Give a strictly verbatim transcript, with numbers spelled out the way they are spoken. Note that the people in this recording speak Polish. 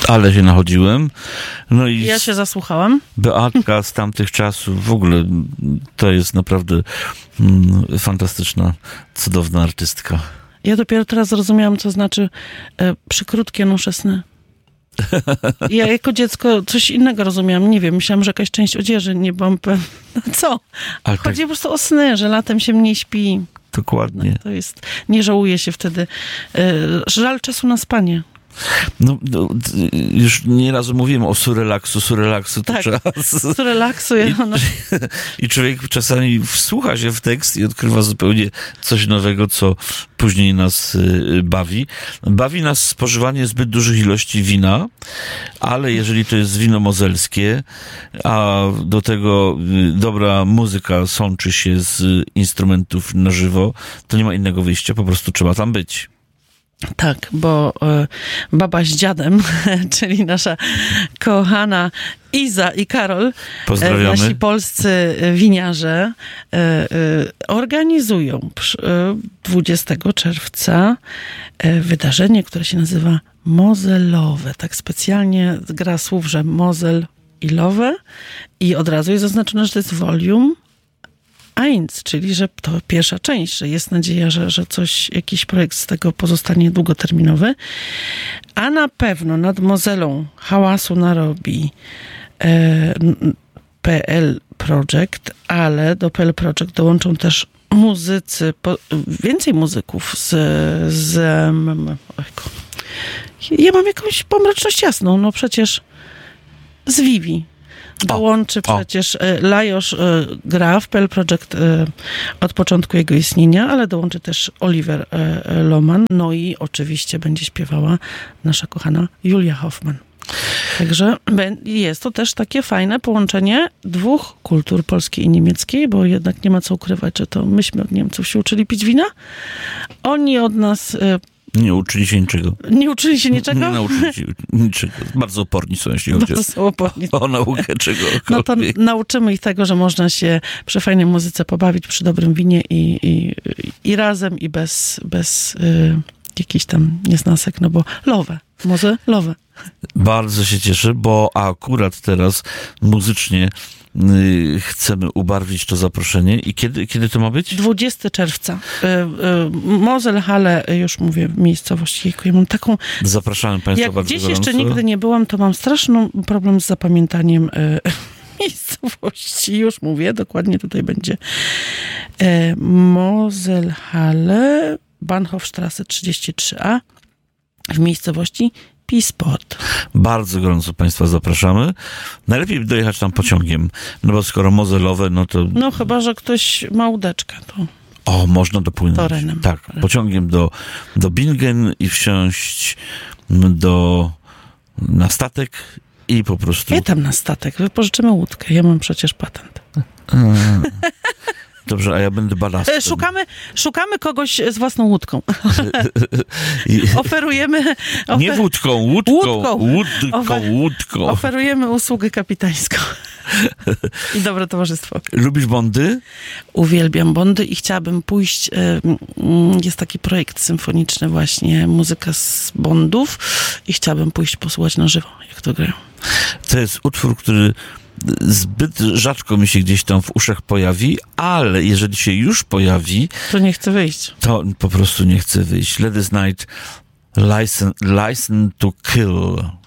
Ale się nachodziłem. No i Ja się zasłuchałam. Beatka z tamtych czasów, w ogóle to jest naprawdę mm, fantastyczna, cudowna artystka. Ja dopiero teraz zrozumiałam, co znaczy e, przykrótkie noszesne. Ja jako dziecko coś innego rozumiałam. Nie wiem, myślałam, że jakaś część odzieży, nie byłam pewna. Co? Ale Chodzi tak, po prostu o sny, że latem się mniej śpi. dokładnie. To jest, nie żałuje się wtedy. E, żal czasu na spanie. No, no, już nieraz mówiłem o surelaksu, surelaksu to Tak, czas. z relaksu. Ja, no, I człowiek czasami wsłucha się w tekst i odkrywa zupełnie coś nowego, co później nas y, bawi. Bawi nas spożywanie zbyt dużych ilości wina, ale jeżeli to jest wino mozelskie, a do tego y, dobra muzyka sączy się z instrumentów na żywo, to nie ma innego wyjścia, po prostu trzeba tam być. tak, bo e, baba z dziadem, czyli nasza kochana Iza i Karol, Pozdrawiamy. e, nasi polscy winiarze, e, e, organizują przy- e, dwudziestego czerwca e, wydarzenie, które się nazywa Mozelowe. Tak specjalnie gra słów, że Mozel i Lowe i od razu jest zaznaczone, że to jest volume eins, czyli że to pierwsza część, że jest nadzieja, że, że coś, jakiś projekt z tego pozostanie długoterminowy. A na pewno nad Mozelą hałasu narobi e, P L Project, ale do P L Project dołączą też muzycy, po, więcej muzyków z... z mm, ojku. ja mam jakąś pomroczność jasną, no przecież z Vivi. Dołączy O, o. przecież e, Lajosz e, gra w P L Project e, od początku jego istnienia, ale dołączy też Oliver e, e, Lohman, no i oczywiście będzie śpiewała nasza kochana Julia Hoffman. Także bę- jest to też takie fajne połączenie dwóch kultur, polskiej i niemieckiej, bo jednak nie ma co ukrywać, że to myśmy od Niemców się uczyli pić wina. Oni od nas e, Nie uczyli się niczego. nie uczyli się niczego. Nie nauczyli się niczego. Bardzo oporni są, jeśli chodzi Bardzo są oporni. o naukę czegokolwiek. No to nauczymy ich tego, że można się przy fajnej muzyce pobawić, przy dobrym winie i, i, i razem, i bez, bez y, jakichś tam niesnasek, no bo lowe, może lowe. Bardzo się cieszę, bo akurat teraz muzycznie y, chcemy ubarwić to zaproszenie. I kiedy, kiedy to ma być? dwudziestego czerwca. Y, y, Moselhalle, już mówię, w miejscowości. Jejku, ja mam taką... Zapraszamy Państwa Jak bardzo gdzieś gorąco. jeszcze nigdy nie byłam, to mam straszny problem z zapamiętaniem y, miejscowości. Już mówię, dokładnie tutaj będzie. Y, Moselhalle, Bahnhofstrasse trzydzieści trzy A w miejscowości Pisport. Bardzo gorąco Państwa zapraszamy. Najlepiej dojechać tam pociągiem, no bo skoro mozelowe, no to... No chyba, że ktoś ma łódeczkę, to... O, można dopłynąć. Torenem. Tak, pociągiem do, do Bingen i wsiąść do, na statek i po prostu... Nie tam na statek, wypożyczymy łódkę. Ja mam przecież patent. Dobrze, a ja będę balastem. E, Szukamy, szukamy kogoś z własną łódką. I, Oferujemy... Ofer... nie wódką, łódką. Łódką. Łódką, Ofer- łódką. Oferujemy usługę kapitańską. I dobre towarzystwo. Lubisz Bondy? Uwielbiam Bondy i chciałabym pójść... e, mm, Jest taki projekt symfoniczny właśnie, muzyka z Bondów i chciałabym pójść posłuchać na żywo, jak to grają. To jest utwór, który zbyt rzadko mi się gdzieś tam w uszach pojawi, ale jeżeli się już pojawi, To nie chcę wyjść. to po prostu nie chcę wyjść. Let This Night, License, license to Kill.